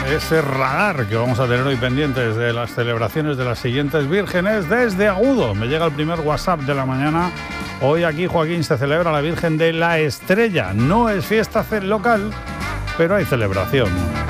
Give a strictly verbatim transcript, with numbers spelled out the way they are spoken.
ese radar que vamos a tener hoy pendientes de las celebraciones de las siguientes vírgenes desde Agudo. Me llega el primer WhatsApp de la mañana. Hoy aquí, Joaquín, se celebra la Virgen de la Estrella. No es fiesta local, pero hay celebración.